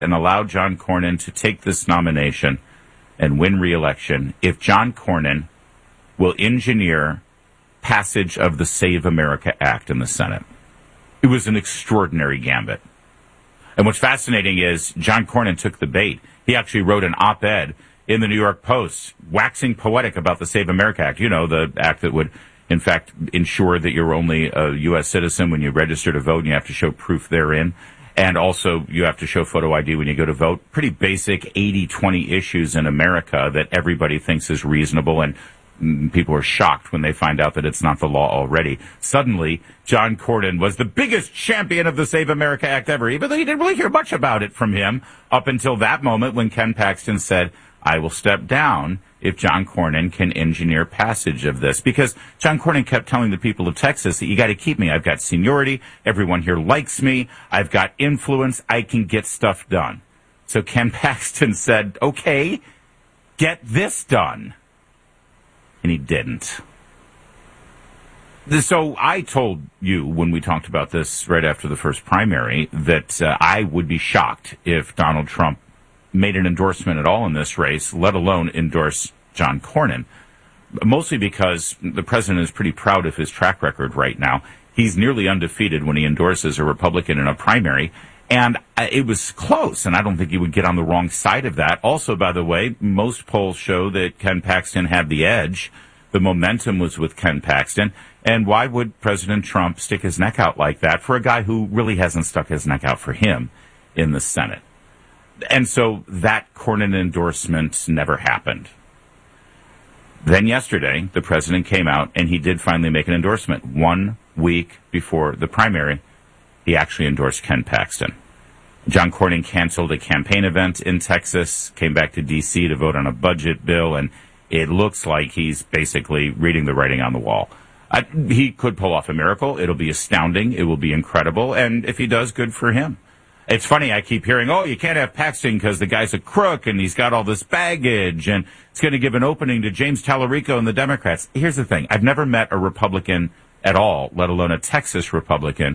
and allow John Cornyn to take this nomination and win re-election if John Cornyn will engineer passage of the Save America Act in the Senate. It was an extraordinary gambit. And what's fascinating is John Cornyn took the bait. He actually wrote an op-ed in the New York Post, waxing poetic about the Save America Act. You know, the act that would, in fact, ensure that you're only a U.S. citizen when you register to vote and you have to show proof therein. And also, you have to show photo ID when you go to vote. Pretty basic 80-20 issues in America that everybody thinks is reasonable, and people are shocked when they find out that it's not the law already. Suddenly, John Cornyn was the biggest champion of the Save America Act ever, even though you didn't really hear much about it from him up until that moment when Ken Paxton said, I will step down if John Cornyn can engineer passage of this. Because John Cornyn kept telling the people of Texas that you got to keep me. I've got seniority. Everyone here likes me. I've got influence. I can get stuff done. So Ken Paxton said, okay, get this done. And he didn't. So I told you when we talked about this right after the first primary that I would be shocked if Donald Trump made an endorsement at all in this race, let alone endorse John Cornyn. Mostly because the president is pretty proud of his track record right now. He's nearly undefeated when he endorses a Republican in a primary. And it was close, and I don't think he would get on the wrong side of that. Also, by the way, most polls show that Ken Paxton had the edge. The momentum was with Ken Paxton. And why would President Trump stick his neck out like that for a guy who really hasn't stuck his neck out for him in the Senate? And so that Cornyn endorsement never happened. Then yesterday, the president came out, and he did finally make an endorsement. 1 week before the primary, he actually endorsed Ken Paxton. John Cornyn canceled a campaign event in Texas, came back to D.C. to vote on a budget bill, and it looks like he's basically reading the writing on the wall. He could pull off a miracle. It'll be astounding. It will be incredible. And if he does, good for him. It's funny, I keep hearing, you can't have Paxton because the guy's a crook and he's got all this baggage and it's going to give an opening to James Tallarico and the Democrats. Here's the thing. I've never met a Republican at all, let alone a Texas Republican,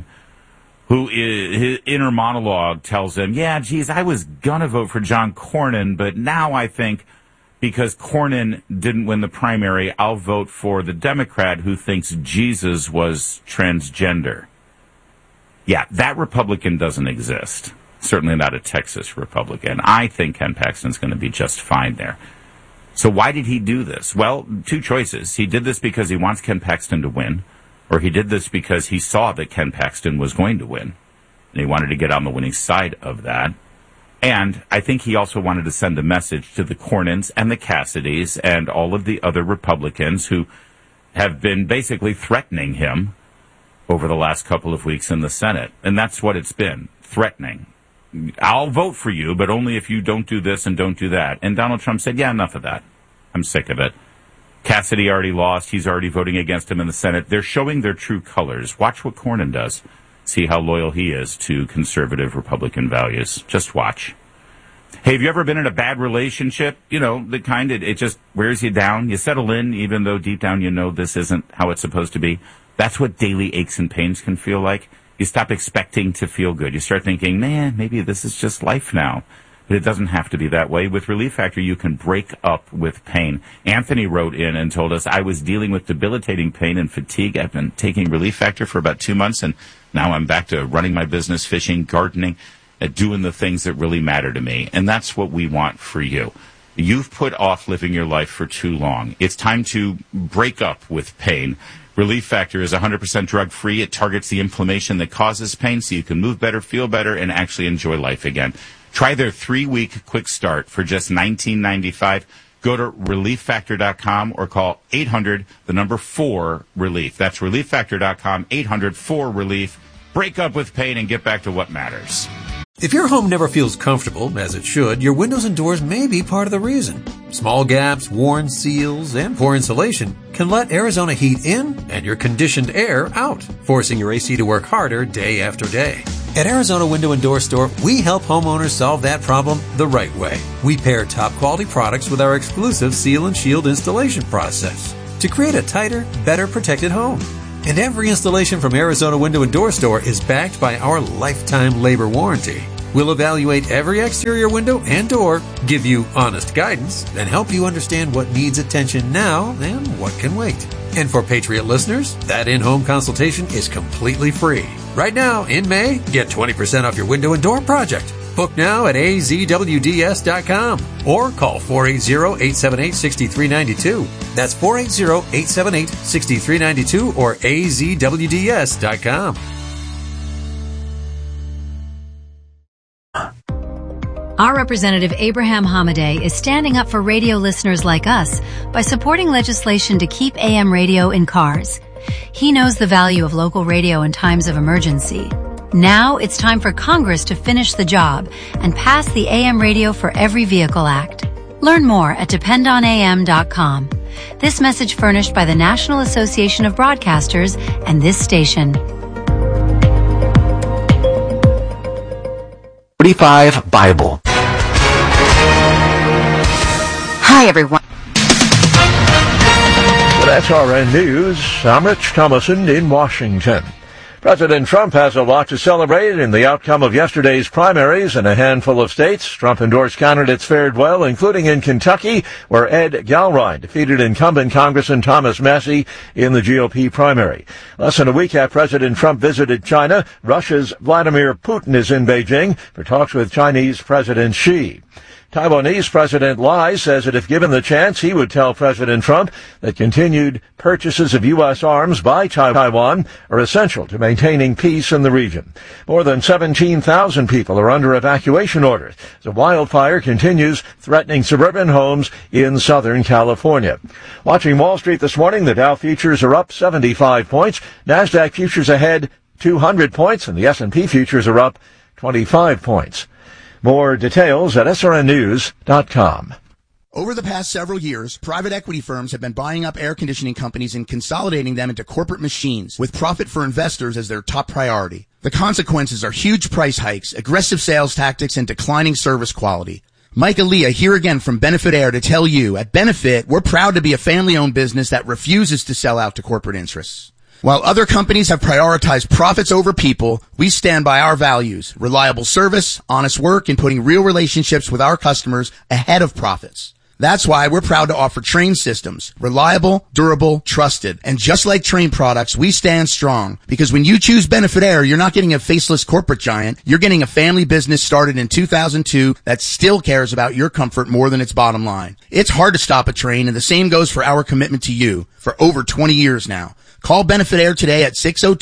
who his inner monologue tells him, I was going to vote for John Cornyn, but now I think because Cornyn didn't win the primary, I'll vote for the Democrat who thinks Jesus was transgender. Yeah, that Republican doesn't exist. Certainly not a Texas Republican. I think Ken Paxton's going to be just fine there. So why did he do this? Well, two choices. He did this because he wants Ken Paxton to win, or he did this because he saw that Ken Paxton was going to win, and he wanted to get on the winning side of that. And I think he also wanted to send a message to the Cornyns and the Cassidys and all of the other Republicans who have been basically threatening him over the last couple of weeks in the Senate. And that's what it's been, threatening. I'll vote for you, but only if you don't do this and don't do that. And Donald Trump said, enough of that. I'm sick of it. Cassidy already lost. He's already voting against him in the Senate. They're showing their true colors. Watch what Cornyn does. See how loyal he is to conservative Republican values. Just watch. Hey, have you ever been in a bad relationship? The kind it just wears you down. You settle in, even though deep down you know this isn't how it's supposed to be. That's what daily aches and pains can feel like. You stop expecting to feel good. You start thinking, maybe this is just life now. But it doesn't have to be that way. With Relief Factor, you can break up with pain. Anthony wrote in and told us, I was dealing with debilitating pain and fatigue. I've been taking Relief Factor for about 2 months, and now I'm back to running my business, fishing, gardening, doing the things that really matter to me. And that's what we want for you. You've put off living your life for too long. It's time to break up with pain. Relief Factor is 100% drug-free. It targets the inflammation that causes pain so you can move better, feel better, and actually enjoy life again. Try their 3-week quick start for just $19.95. Go to ReliefFactor.com or call 800-4-RELIEF. That's ReliefFactor.com, 800-4-RELIEF. Break up with pain and get back to what matters. If your home never feels comfortable, as it should, your windows and doors may be part of the reason. Small gaps, worn seals, and poor insulation can let Arizona heat in and your conditioned air out, forcing your AC to work harder day after day. At Arizona Window and Door Store, we help homeowners solve that problem the right way. We pair top quality products with our exclusive Seal and Shield installation process to create a tighter, better protected home. And every installation from Arizona Window and Door Store is backed by our lifetime labor warranty. We'll evaluate every exterior window and door, give you honest guidance, and help you understand what needs attention now and what can wait. And for Patriot listeners, that in-home consultation is completely free. Right now, in May, get 20% off your window and door project. Book now at azwds.com or call 480-878-6392. That's 480-878-6392 or azwds.com. Our Representative Abraham Hamadeh is standing up for radio listeners like us by supporting legislation to keep AM radio in cars. He knows the value of local radio in times of emergency. Now it's time for Congress to finish the job and pass the AM Radio for Every Vehicle Act. Learn more at dependonam.com. This message furnished by the National Association of Broadcasters and this station. 45 Bible. Hi, everyone. With SRN News, I'm Rich Thomason in Washington. President Trump has a lot to celebrate in the outcome of yesterday's primaries in a handful of states. Trump-endorsed candidates fared well, including in Kentucky, where Ed Galbraith defeated incumbent Congressman Thomas Massie in the GOP primary. Less than a week after President Trump visited China, Russia's Vladimir Putin is in Beijing for talks with Chinese President Xi. Taiwanese President Lai says that if given the chance, he would tell President Trump that continued purchases of U.S. arms by Taiwan are essential to maintaining peace in the region. More than 17,000 people are under evacuation orders as a wildfire continues threatening suburban homes in Southern California. Watching Wall Street this morning, the Dow futures are up 75 points, NASDAQ futures ahead 200 points, and the S&P futures are up 25 points. More details at srnnews.com. Over the past several years, private equity firms have been buying up air conditioning companies and consolidating them into corporate machines, with profit for investors as their top priority. The consequences are huge price hikes, aggressive sales tactics, and declining service quality. Mike Aaliyah here again from Benefit Air to tell you, at Benefit, we're proud to be a family-owned business that refuses to sell out to corporate interests. While other companies have prioritized profits over people, we stand by our values: reliable service, honest work, and putting real relationships with our customers ahead of profits. That's why we're proud to offer Trane systems. Reliable, durable, trusted. And just like Trane products, we stand strong. Because when you choose Benefit Air, you're not getting a faceless corporate giant. You're getting a family business started in 2002 that still cares about your comfort more than its bottom line. It's hard to stop a Trane, and the same goes for our commitment to you for over 20 years now. Call Benefit Air today at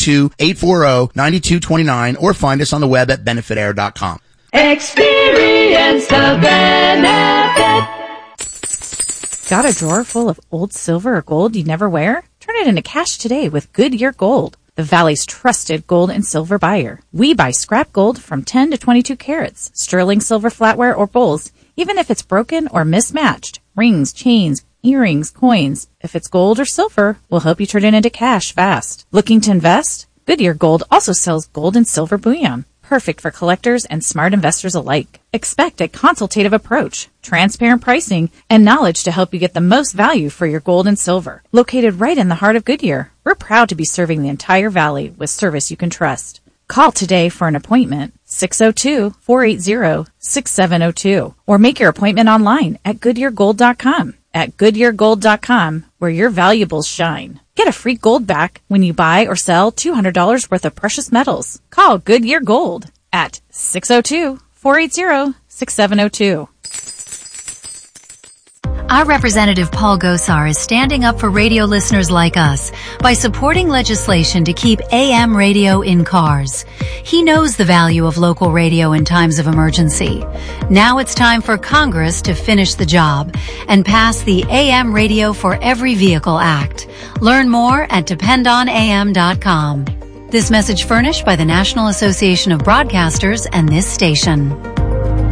602-840-9229 or find us on the web at benefitair.com. Experience the benefit. Got a drawer full of old silver or gold you never wear? Turn it into cash today with Goodyear Gold, the Valley's trusted gold and silver buyer. We buy scrap gold from 10 to 22 carats, sterling silver flatware or bowls, even if it's broken or mismatched. Rings, chains, earrings, coins. If it's gold or silver, we'll help you turn it into cash fast. Looking to invest? Goodyear Gold also sells gold and silver bullion. Perfect for collectors and smart investors alike. Expect a consultative approach, transparent pricing, and knowledge to help you get the most value for your gold and silver. Located right in the heart of Goodyear, we're proud to be serving the entire valley with service you can trust. Call today for an appointment, 602-480-6702, or make your appointment online at GoodyearGold.com. At GoodyearGold.com, where your valuables shine. Get a free gold back when you buy or sell $200 worth of precious metals. Call Goodyear Gold at 602-480-6702. Our Representative Paul Gosar is standing up for radio listeners like us by supporting legislation to keep AM radio in cars. He knows the value of local radio in times of emergency. Now it's time for Congress to finish the job and pass the AM Radio for Every Vehicle Act. Learn more at dependonam.com. This message furnished by the National Association of Broadcasters and this station.